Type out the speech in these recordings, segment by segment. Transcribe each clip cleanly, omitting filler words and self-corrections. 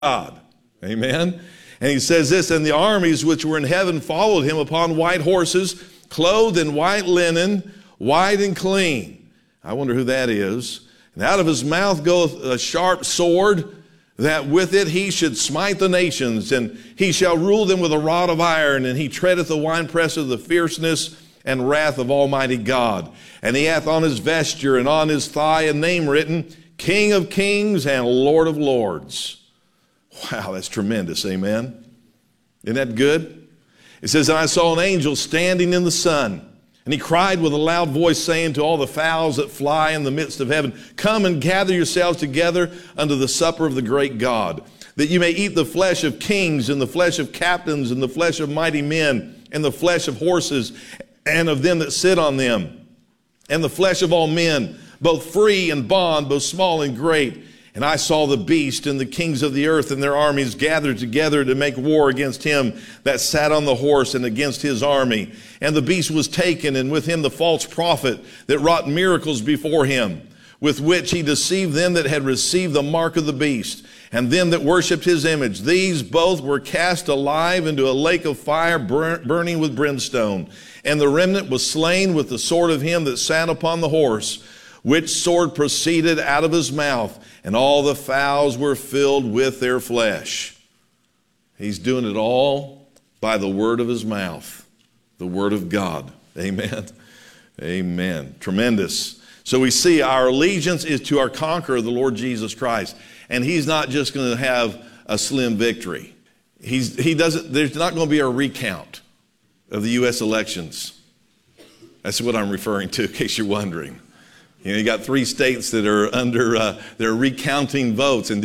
God. Amen. And he says this, and the armies which were in heaven followed him upon white horses, clothed in white linen, white and clean. I wonder who that is. And out of his mouth goeth a sharp sword, that with it he should smite the nations, and he shall rule them with a rod of iron, and he treadeth the winepress of the fierceness and wrath of Almighty God. And he hath on his vesture and on his thigh a name written, King of Kings and Lord of Lords. Wow, that's tremendous, amen? Isn't that good? It says, and I saw an angel standing in the sun, and he cried with a loud voice, saying to all the fowls that fly in the midst of heaven, come and gather yourselves together unto the supper of the great God, that you may eat the flesh of kings, and the flesh of captains, and the flesh of mighty men, and the flesh of horses, and of them that sit on them, and the flesh of all men, both free and bond, both small and great. And I saw the beast and the kings of the earth and their armies gathered together to make war against him that sat on the horse and against his army. And the beast was taken, and with him the false prophet that wrought miracles before him, with which he deceived them that had received the mark of the beast, and them that worshipped his image. These both were cast alive into a lake of fire burning with brimstone. And the remnant was slain with the sword of him that sat upon the horse, which sword proceeded out of his mouth, and all the fowls were filled with their flesh. He's doing it all by the word of his mouth, the word of God. Amen. Amen. Tremendous. So we see our allegiance is to our conqueror, the Lord Jesus Christ. And he's not just going to have a slim victory. There's not going to be a recount of the U.S. elections. That's what I'm referring to, in case you're wondering. You know, you got 3 states that are under, they're recounting votes. And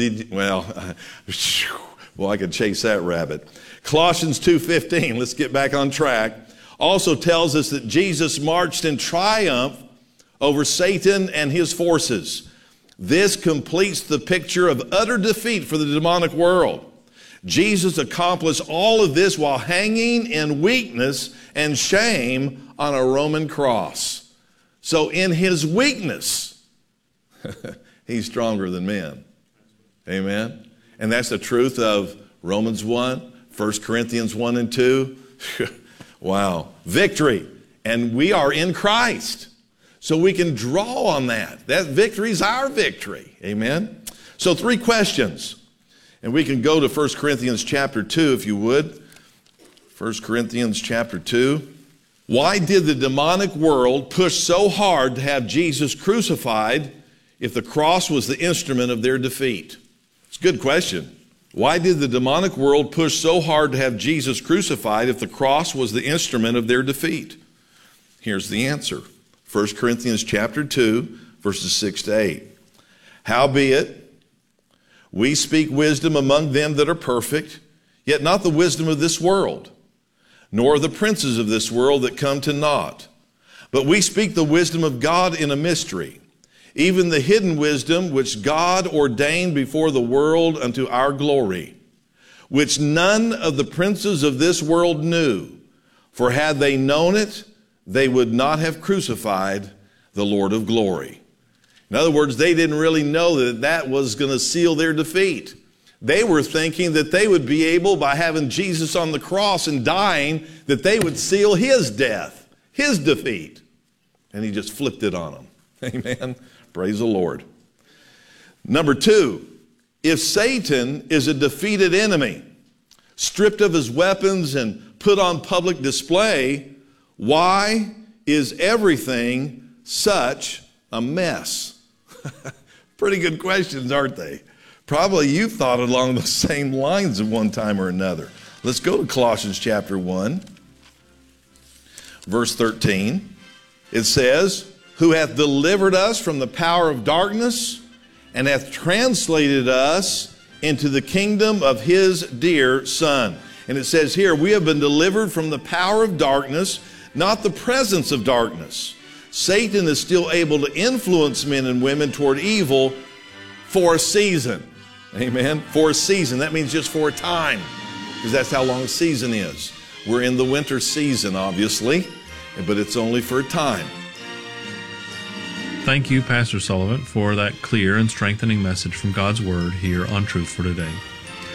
I could chase that rabbit. Colossians 2:15, let's get back on track, also tells us that Jesus marched in triumph over Satan and his forces. This completes the picture of utter defeat for the demonic world. Jesus accomplished all of this while hanging in weakness and shame on a Roman cross. So in his weakness, he's stronger than men. Amen. And that's the truth of Romans 1, 1 Corinthians 1 and 2. Wow. Victory. And we are in Christ. So we can draw on that. That victory is our victory. Amen. So 3 questions. And we can go to 1 Corinthians chapter 2 if you would. 1 Corinthians chapter 2. Why did the demonic world push so hard to have Jesus crucified if the cross was the instrument of their defeat? It's a good question. Why did the demonic world push so hard to have Jesus crucified if the cross was the instrument of their defeat? Here's the answer. 1 Corinthians chapter 2, verses 6 to 8. Howbeit, we speak wisdom among them that are perfect, yet not the wisdom of this world, nor the princes of this world that come to naught. But we speak the wisdom of God in a mystery, even the hidden wisdom which God ordained before the world unto our glory, which none of the princes of this world knew. For had they known it, they would not have crucified the Lord of glory. In other words, they didn't really know that that was going to seal their defeat. They were thinking that they would be able, by having Jesus on the cross and dying, that they would seal his death, his defeat. And he just flipped it on them. Amen. Praise the Lord. Number 2, if Satan is a defeated enemy, stripped of his weapons and put on public display, why is everything such a mess? Pretty good questions, aren't they? Probably you thought along the same lines at one time or another. Let's go to Colossians chapter 1, verse 13. It says, who hath delivered us from the power of darkness and hath translated us into the kingdom of his dear Son. And it says here, we have been delivered from the power of darkness, not the presence of darkness. Satan is still able to influence men and women toward evil for a season. Amen. For a season. That means just for a time, because that's how long a season is. We're in the winter season, obviously, but it's only for a time. Thank you, Pastor Sullivan, for that clear and strengthening message from God's Word here on Truth for Today.